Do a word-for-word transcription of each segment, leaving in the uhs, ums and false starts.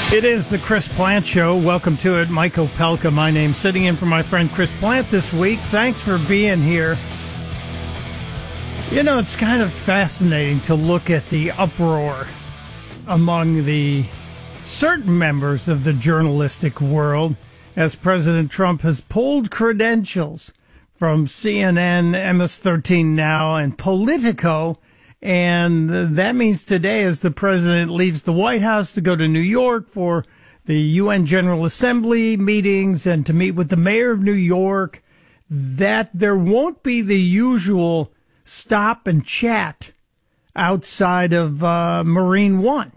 It is the Chris Plant Show. Welcome to it. Mike Opelka, my name, sitting in for my friend Chris Plant this week. Thanks for being here. You know, it's kind of fascinating to look at the uproar among the certain members of the journalistic world as President Trump has pulled credentials from C N N, M S thirteen Now, and Politico. And that means today, as the president leaves the White House to go to New York for the U N General Assembly meetings and to meet with the mayor of New York, that there won't be the usual stop and chat outside of uh, Marine One.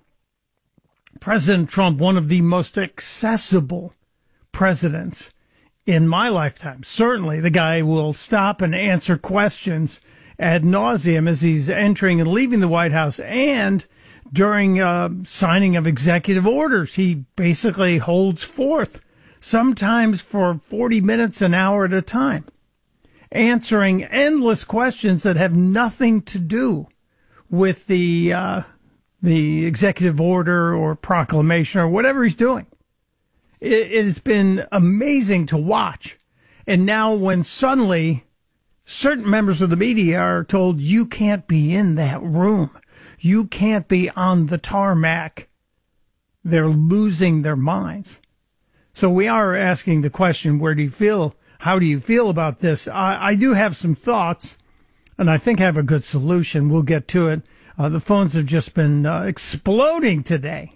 President Trump, one of the most accessible presidents in my lifetime. Certainly, the guy will stop and answer questions ad nauseum as he's entering and leaving the White House, and during uh, signing of executive orders, he basically holds forth, sometimes for forty minutes, an hour at a time, answering endless questions that have nothing to do with the uh, the executive order or proclamation or whatever he's doing. It, it has been amazing to watch. And now when suddenly certain members of the media are told you can't be in that room, you can't be on the tarmac, they're losing their minds. So we are asking the question, where do you feel, how do you feel about this? I, I do have some thoughts, and I think I have a good solution. We'll get to it. Uh, the phones have just been uh, exploding today,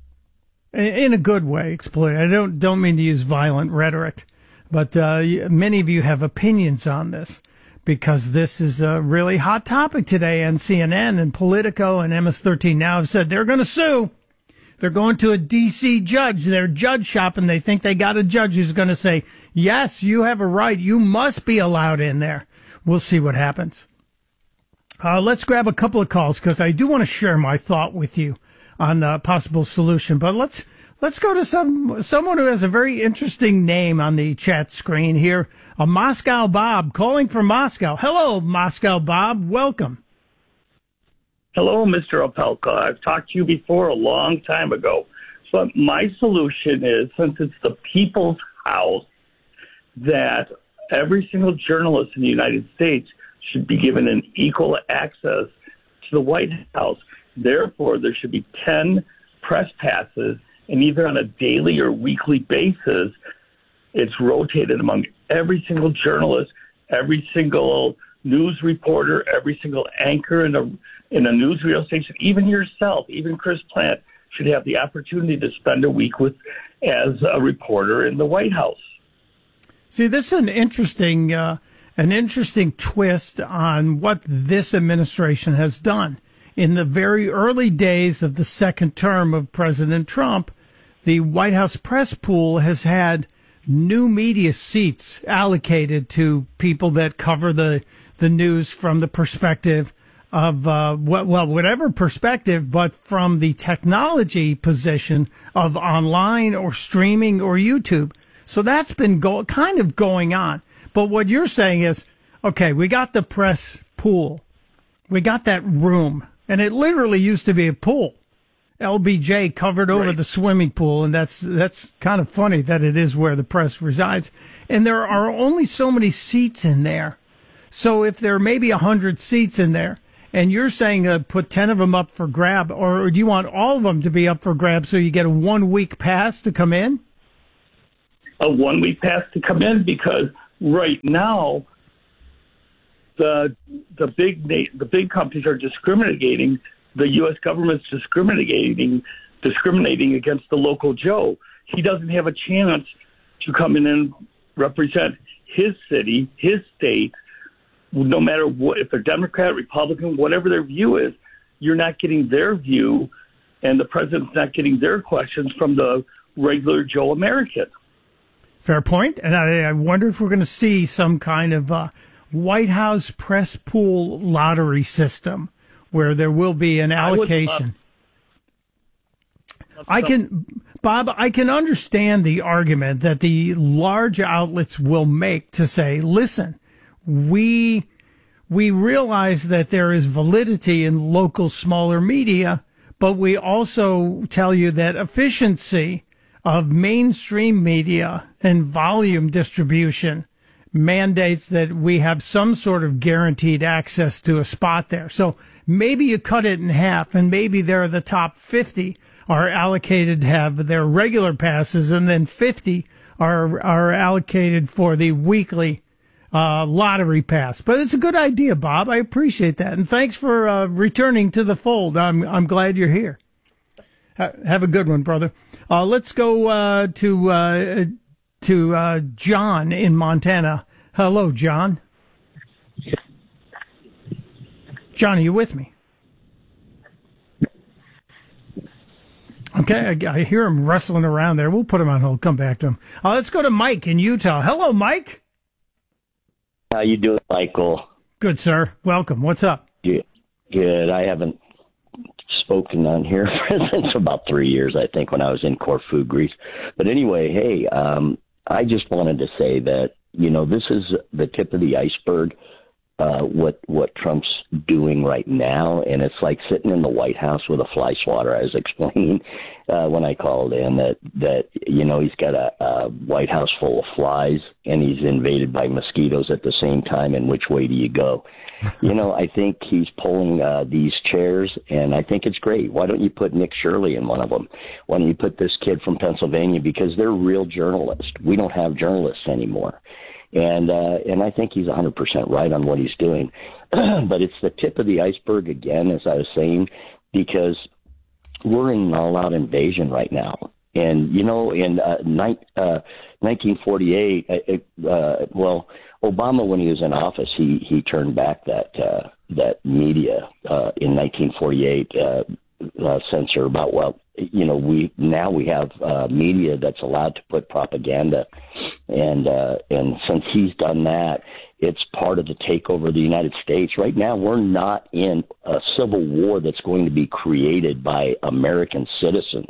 in, in a good way, exploding. I don't, don't mean to use violent rhetoric, but uh, many of you have opinions on this, because this is a really hot topic today. And C N N and Politico and M S thirteen Now have said they're going to sue. They're going to a D C judge. They're judge shopping. They think they got a judge who's going to say, yes, you have a right. You must be allowed in there. We'll see what happens. Uh, let's grab a couple of calls, because I do want to share my thought with you on a possible solution. But let's let's go to some someone who has a very interesting name on the chat screen here. A Moscow Bob calling from Moscow. Hello, Moscow Bob. Welcome. Hello, Mister Opelka. I've talked to you before a long time ago. But my solution is, since it's the people's house, that every single journalist in the United States should be given an equal access to the White House. Therefore, there should be ten press passes, and either on a daily or weekly basis, it's rotated among every single journalist, every single news reporter, every single anchor in a in a newsreel station, even yourself, even Chris Plant should have the opportunity to spend a week with as a reporter in the White House. See, this is an interesting uh, an interesting twist on what this administration has done. In the very early days of the second term of President Trump, the White House press pool has had new media seats allocated to people that cover the the news from the perspective of, uh, well, whatever perspective, but from the technology position of online or streaming or YouTube. So that's been go- kind of going on. But what you're saying is, okay, we got the press pool. We got that room, and it literally used to be a pool. L B J covered over Right. the swimming pool, and that's that's kind of funny that it is where the press resides. And there are only so many seats in there. So if there are maybe one hundred seats in there, and you're saying uh, put ten of them up for grab, or do you want all of them to be up for grab so you get a one-week pass to come in? A one-week pass to come in, because right now the the big na- the big companies are discriminating. The U S government's discriminating discriminating against the local Joe. He doesn't have a chance to come in and represent his city, his state, no matter what, if they're Democrat, Republican, whatever their view is. You're not getting their view, and the president's not getting their questions from the regular Joe American. Fair point. And I, I wonder if we're going to see some kind of uh, White House press pool lottery system, where there will be an allocation. I, would, uh, I can, Bob, I can understand the argument that the large outlets will make to say, listen, we we realize that there is validity in local smaller media, but we also tell you that efficiency of mainstream media and volume distribution mandates that we have some sort of guaranteed access to a spot there. So maybe you cut it in half, and maybe there are the top fifty are allocated to have their regular passes, and then fifty are are allocated for the weekly uh, lottery pass. But it's a good idea, Bob. I appreciate that, and thanks for uh, returning to the fold. I'm I'm glad you're here. Ha- have a good one, brother. Uh, let's go uh, to uh, to uh, John in Montana. Hello, John. John, are you with me? Okay, I, I hear him wrestling around there. We'll put him on hold. Come back to him. Uh, let's go to Mike in Utah. Hello, Mike. How you doing, Michael? Good, sir. Welcome. What's up? Good. Good. I haven't spoken on here since about three years, I think, when I was in Corfu, Greece. But anyway, hey, um, I just wanted to say that, you know, this is the tip of the iceberg. Uh, what what Trump's doing right now, and it's like sitting in the White House with a fly swatter. I was explaining uh, when I called in that, that you know, he's got a, a White House full of flies, and he's invaded by mosquitoes at the same time, and which way do you go? You know, I think he's pulling uh, these chairs, and I think it's great. Why don't you put Nick Shirley in one of them? Why don't you put this kid from Pennsylvania? Because they're real journalists. We don't have journalists anymore. And uh, and I think he's one hundred percent right on what he's doing. But it's the tip of the iceberg again, as I was saying, because we're in an all-out invasion right now. And, you know, in uh, ni- uh, nineteen forty-eight, uh, uh, well, Obama, when he was in office, he, he turned back that uh, that media uh, in nineteen forty-eight uh, uh, censor about, well, you know, we now we have uh, media that's allowed to put propaganda. And uh, and since he's done that, it's part of the takeover of the United States. Right now, we're not in a civil war that's going to be created by American citizens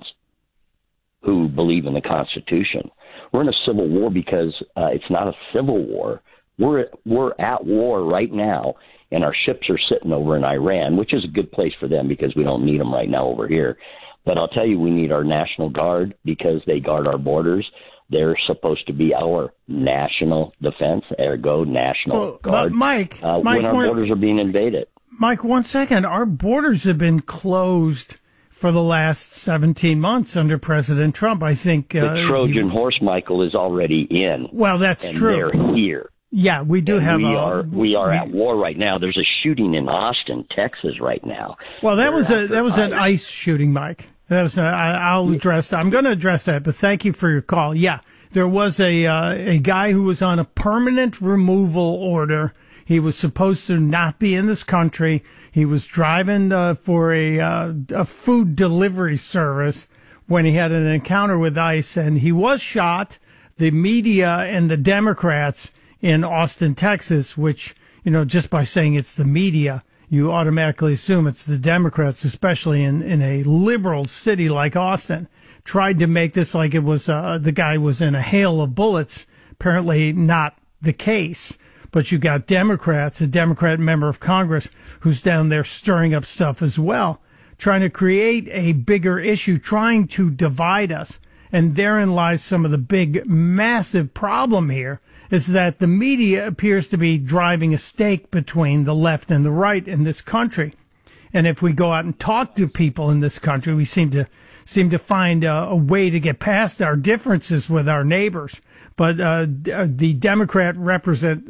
who believe in the Constitution. We're in a civil war because uh, it's not a civil war. We're we're at war right now, and our ships are sitting over in Iran, which is a good place for them because we don't need them right now over here. But I'll tell you, we need our National Guard because they guard our borders. They're supposed to be our national defense, ergo National well, Guard. Mike, uh, Mike, when our one, borders are being invaded. Mike, one second. Our borders have been closed for the last seventeen months under President Trump. I think uh, the Trojan he, horse, Michael, is already in. Well, that's and true. They're here. Yeah, we do and have. We a, are we are we, at war right now. There's a shooting in Austin, Texas, right now. Well, that They're was a that was ICE. an ICE shooting, Mike. That was. A, I, I'll address. I'm going to address that. But thank you for your call. Yeah. There was a uh, a guy who was on a permanent removal order. He was supposed to not be in this country. He was driving uh, for a uh, a food delivery service when he had an encounter with ICE, and he was shot. The media and the Democrats in Austin, Texas, which, you know, just by saying it's the media, you automatically assume it's the Democrats, especially in, in a liberal city like Austin, tried to make this like it was uh, the guy was in a hail of bullets. Apparently not the case. But you got Democrats, a Democrat member of Congress who's down there stirring up stuff as well, trying to create a bigger issue, trying to divide us. And therein lies some of the big, massive problem here, is that the media appears to be driving a stake between the left and the right in this country. And if we go out and talk to people in this country, we seem to seem to find a, a way to get past our differences with our neighbors. But uh, the Democrat represent